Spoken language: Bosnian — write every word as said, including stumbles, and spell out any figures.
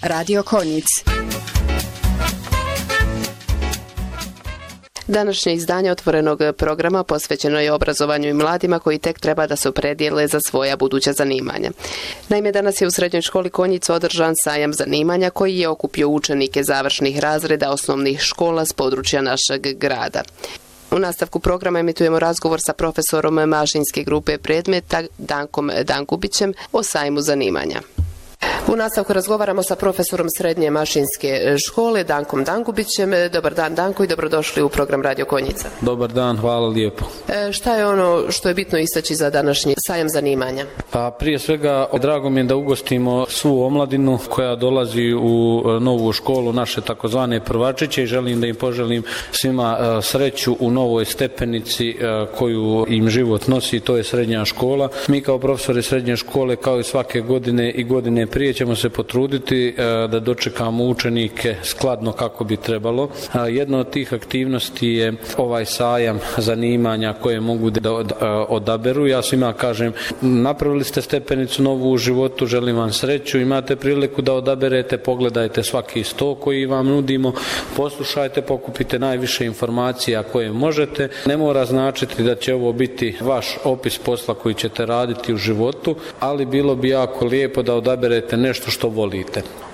Radio Konjic. Današnje izdanje otvorenog programa posvećeno je obrazovanju i mladima koji tek treba da se opredijele za svoja buduća zanimanja. Naime, danas je u srednjoj školi Konjic održan sajam zanimanja koji je okupio učenike završnih razreda osnovnih škola s područja našeg grada. U nastavku programa emitujemo razgovor sa profesorom mašinske grupe predmeta Dankom Dangubićem o sajmu zanimanja. U nastavku razgovaramo sa profesorom srednje mašinske škole Dankom Dangubićem. Dobar dan, Danko, i dobrodošli u program Radio Konjica. Dobar dan, hvala lijepo. E, šta je ono što je bitno istaći za današnji sajam zanimanja? Pa prije svega, drago mi je da ugostimo svu omladinu koja dolazi u novu školu, naše takozvane prvačiće, i želim da im poželim svima sreću u novoj stepenici koju im život nosi, to je srednja škola. Mi kao profesori srednje škole, kao i svake godine i godine prije, ćemo se potruditi da dočekamo učenike skladno kako bi trebalo. Jedna od tih aktivnosti je ovaj sajam zanimanja koje mogu da odaberu. Ja svima kažem, napravili ste stepenicu novu u životu, želim vam sreću, imate priliku da odaberete, pogledajte svaki sto koji vam nudimo, poslušajte, pokupite najviše informacija koje možete. Ne mora značiti da će ovo biti vaš opis posla koji ćete raditi u životu, ali bilo bi jako lijepo da odaberete nešto što volite.